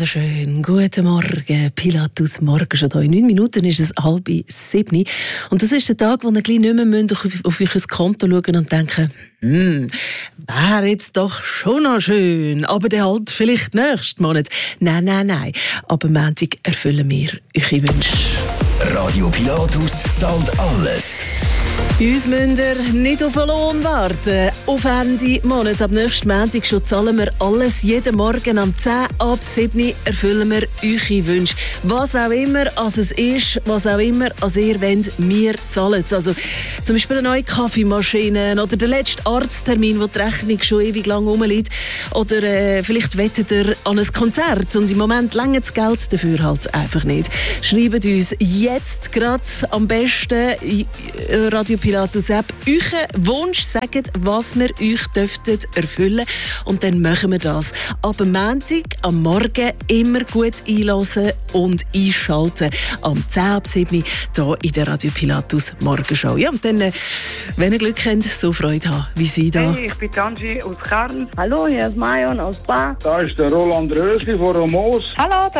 wunderschön. Guten Morgen, Pilatus Morgen. Schon in 9 Minuten ist es 6:30. Und das ist der Tag, wo ihr gleich nicht mehr auf euer Konto schauen und denken, wäre jetzt doch schon noch schön, aber der halt vielleicht nächsten Monat. Nein. Aber Montag erfüllen wir eure Wünsche. Radio Pilatus zahlt alles. Bei uns müsst ihr nicht auf den Lohn warten. Auf Ende Monat, ab nächsten Montag schon zahlen wir alles. Jeden Morgen am 10 ab 7 erfüllen wir eure Wünsche. Was auch immer als es ist, was auch immer als ihr wollt, wir zahlen es. Also zum Beispiel eine neue Kaffeemaschine oder der letzte Arzttermin, wo die Rechnung schon ewig lang rumliegt. Oder vielleicht wettet ihr an ein Konzert und im Moment reicht das Geld dafür halt einfach nicht. Schreibt uns jetzt gerade am besten Radio Pilatus App euren Wunsch, sagt, was wir euch dürften erfüllen, und dann machen wir das. Ab Montag am Morgen immer gut einhören und einschalten. Am 10 ab 7 hier in der Radio Pilatus Morgenshow. Ja, und dann, wenn ihr Glück habt, so Freude haben wie Sie da. Hey, ich bin Angie aus Kern. Hallo, hier ist Marion aus Bar. Da ist der Roland Rösli von Romos. Hallo,